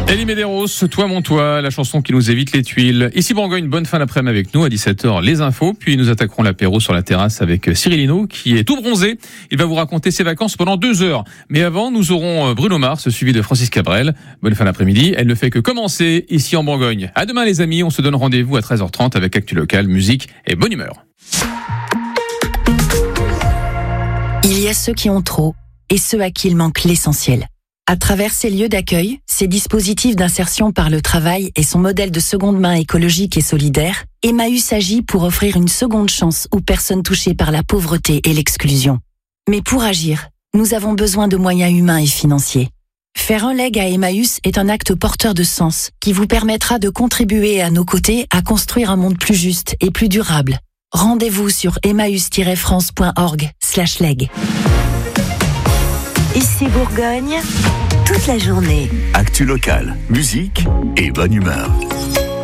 Elie Medeiros, Toi mon toit, la chanson qui nous évite les tuiles. Ici Bourgogne, bonne fin d'après-midi avec nous à 17h, les infos. Puis nous attaquerons l'apéro sur la terrasse avec Cyril Hinault qui est tout bronzé. Il va vous raconter ses vacances pendant 2 heures. Mais avant, nous aurons Bruno Mars, suivi de Francis Cabrel. Bonne fin d'après-midi. Elle ne fait que commencer ici en Bourgogne. À demain les amis, on se donne rendez-vous à 13h30 avec Actu Local, musique et bonne humeur. Il y a ceux qui ont trop et ceux à qui il manque l'essentiel. À travers ces lieux d'accueil, ces dispositifs d'insertion par le travail et son modèle de seconde main écologique et solidaire, Emmaüs agit pour offrir une seconde chance aux personnes touchées par la pauvreté et l'exclusion. Mais pour agir, nous avons besoin de moyens humains et financiers. Faire un leg à Emmaüs est un acte porteur de sens qui vous permettra de contribuer à nos côtés à construire un monde plus juste et plus durable. Rendez-vous sur emmaüs-france.org/leg. Ici Bourgogne, toute la journée. Actu Local, musique et bonne humeur.